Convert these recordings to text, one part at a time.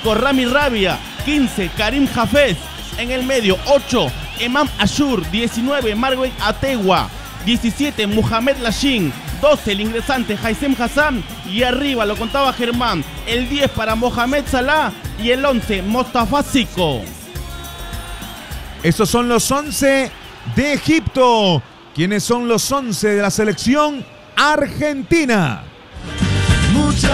5, Rami Rabia. 15, Karim Hafez. En el medio, 8, Emam Ashur. 19, Marwin Ategua. 17, Mohamed Lashin. 12, el ingresante Haisem Hassan. Y arriba, lo contaba Germán, el 10 para Mohamed Salah y el 11, Mostafa Zico. Estos son los 11 de Egipto. ¿Quiénes son los 11 de la selección argentina? Muchachos,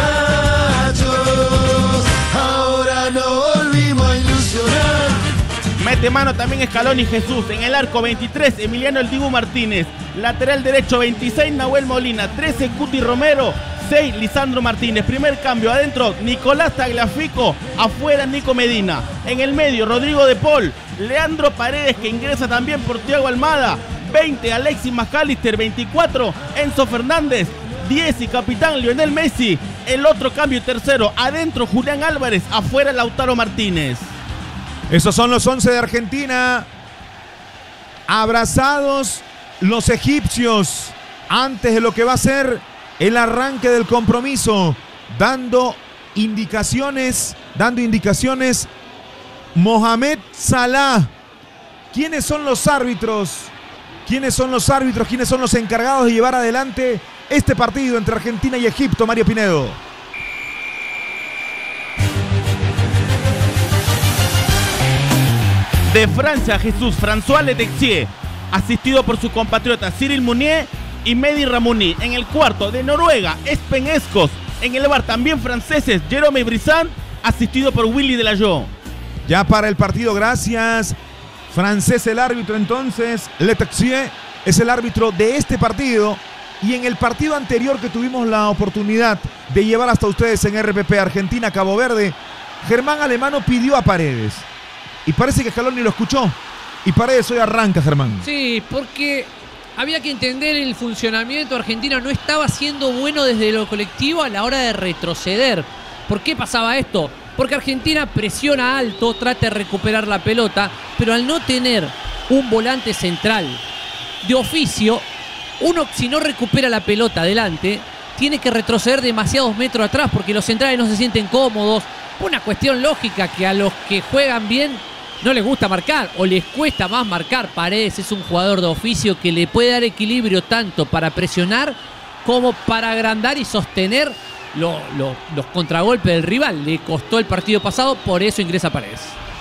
ahora no volvimos a ilusionar. Mete mano también Scaloni Jesús. En el arco 23, Emiliano El Dibu Martínez. Lateral derecho 26, Nahuel Molina. 13, Cuti Romero. 6, Lisandro Martínez. Primer cambio adentro, Nicolás Tagliafico. Afuera, Nico Medina. En el medio, Rodrigo De Paul. Leandro Paredes, que ingresa también por Thiago Almada. 20, Alexis McAllister. 24, Enzo Fernández. 10 y capitán Lionel Messi. El otro cambio tercero, adentro Julián Álvarez. Afuera, Lautaro Martínez. Esos son los 11 de Argentina. Abrazados los egipcios antes de lo que va a ser el arranque del compromiso. Dando indicaciones. Mohamed Salah. ¿Quiénes son los árbitros? ¿Quiénes son los encargados de llevar adelante este partido entre Argentina y Egipto, Mario Pinedo? De Francia, Jesús François Letexier, asistido por su compatriota Cyril Mounier y Mehdi Ramouni. En el cuarto, de Noruega, Espen Eskos. En el bar, también franceses, Jerome Brissan, asistido por Willy Delayo. Ya para el partido, gracias. Francés el árbitro entonces. Letexier es el árbitro de este partido. Y en el partido anterior que tuvimos la oportunidad de llevar hasta ustedes en RPP Argentina-Cabo Verde, Germán Alemano pidió a Paredes. Y parece que Scaloni lo escuchó. Y Paredes hoy arranca, Germán. Sí, porque había que entender el funcionamiento argentino. No estaba siendo bueno desde lo colectivo a la hora de retroceder. ¿Por qué pasaba esto? Porque Argentina presiona alto, trata de recuperar la pelota, pero al no tener un volante central de oficio, uno, si no recupera la pelota adelante, tiene que retroceder demasiados metros atrás porque los centrales no se sienten cómodos. Una cuestión lógica que a los que juegan bien no les gusta marcar o les cuesta más marcar. Paredes es un jugador de oficio que le puede dar equilibrio tanto para presionar como para agrandar y sostener los contragolpes del rival. Le costó el partido pasado, por eso ingresa Paredes.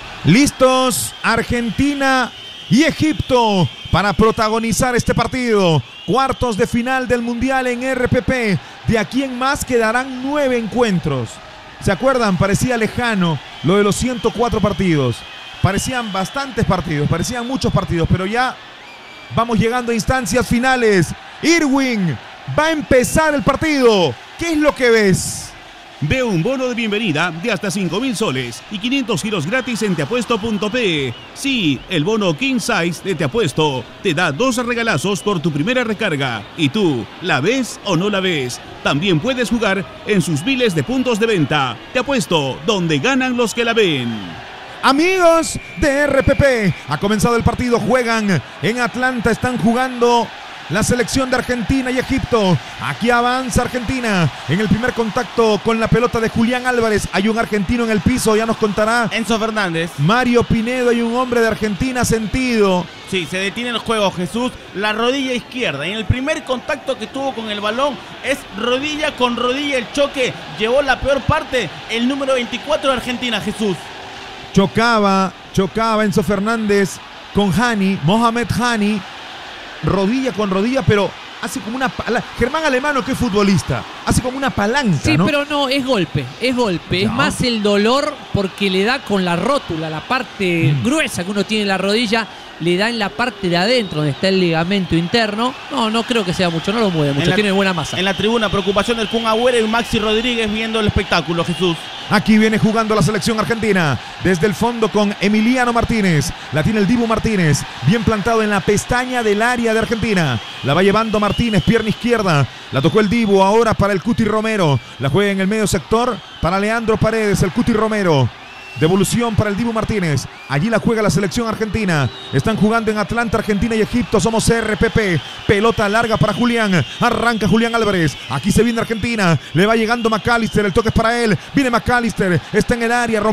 Listos Argentina y Egipto para protagonizar este partido. Cuartos de final del Mundial en RPP. De aquí en más quedarán 9 encuentros. ¿Se acuerdan? Parecía lejano lo de los 104 partidos. Parecían bastantes partidos, parecían muchos partidos, pero ya vamos llegando a instancias finales. Irwin, va a empezar el partido. ¿Qué es lo que ves? Veo un bono de bienvenida de hasta 5.000 soles y 500 giros gratis en teapuesto.pe. Sí, el bono King Size de Te Apuesto te da 2 regalazos por tu primera recarga. ¿Y tú, la ves o no la ves? También puedes jugar en sus miles de puntos de venta. Te Apuesto, donde ganan los que la ven. Amigos de RPP, ha comenzado el partido, juegan en Atlanta, están jugando la selección de Argentina y Egipto. Aquí avanza Argentina en el primer contacto con la pelota de Julián Álvarez. Hay un argentino en el piso, ya nos contará Enzo Fernández. Mario Pinedo, hay un hombre de Argentina sentido. Sí, se detiene el juego, Jesús. La rodilla izquierda. En el primer contacto que tuvo con el balón es rodilla con rodilla. El choque llevó la peor parte. El número 24 de Argentina, Jesús. Chocaba Enzo Fernández con Hani, Mohamed Hani, rodilla con rodilla, pero hace como una palanca. Germán Alemano, que es futbolista, hace como una palanca, sí, ¿no? Pero no, es golpe. Ya. Es más el dolor porque le da con la rótula, la parte gruesa que uno tiene en la rodilla, le da en la parte de adentro, donde está el ligamento interno. No creo que sea mucho, no lo mueve mucho, tiene buena masa. En la tribuna, preocupación del Kun Agüero y Maxi Rodríguez viendo el espectáculo, Jesús. Aquí viene jugando la selección argentina. Desde el fondo con Emiliano Martínez. La tiene el Dibu Martínez. Bien plantado en la pestaña del área de Argentina. La va llevando Martínez, pierna izquierda. La tocó el Dibu ahora para el Cuti Romero. La juega en el medio sector para Leandro Paredes, el Cuti Romero. Devolución para el Dibu Martínez. Allí la juega la selección argentina. Están jugando en Atlanta, Argentina y Egipto. Somos RPP. Pelota larga para Julián. Arranca Julián Álvarez. Aquí se viene Argentina. Le va llegando McAllister. El toque es para él. Viene McAllister. Está en el área.